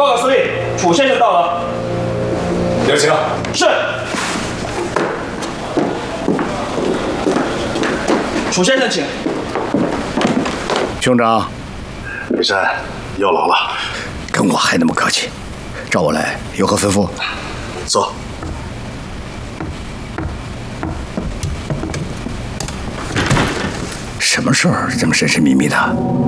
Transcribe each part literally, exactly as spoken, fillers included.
报告司令，楚先生到了。 有请。 是。楚先生，请。 兄长， 李山又来了， 跟我还那么客气，找我来有何吩咐？ 坐。 什么事儿这么神神秘秘的？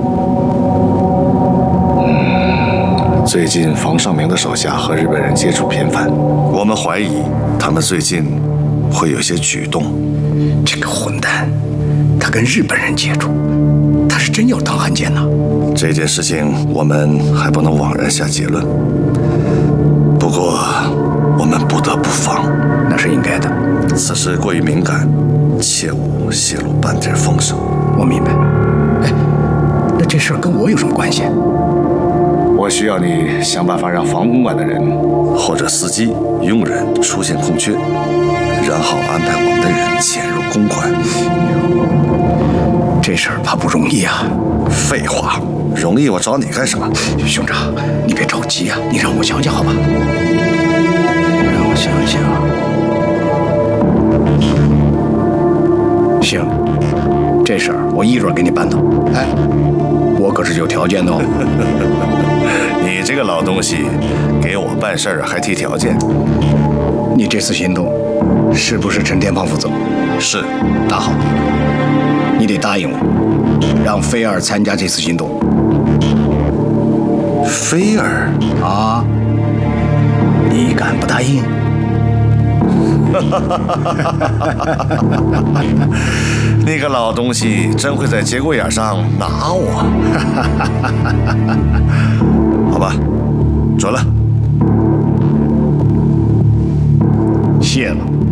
嗯，最近房尚明的手下和日本人接触频繁，我们怀疑他们最近会有些举动。 这个混蛋，他跟日本人接触，他是真要当汉奸呐！ 这件事情我们还不能枉然下结论，不过我们不得不防， 那是应该的。 此事过于敏感，切勿泄露半点风声。 我明白。哎，那这事儿跟我有什么关系？ 我需要你想办法让房公馆的人或者司机、佣人出现空缺，然后安排我们的人潜入公馆。 这事儿怕不容易啊！ 废话，容易我找你干什么？ 兄长，你别着急啊，你让我想想好吧。让我想想。行，这事儿我一准给你办到。哎，我可是有条件的哦。 你这个老东西，给我办事儿还提条件？ 你这次行动是不是陈天胖负责？ 是。 大好，你得答应我，让菲儿参加这次行动。 菲儿啊，你敢不答应？ 那个老东西真会在节骨眼上拿我。好吧，准了。 谢了。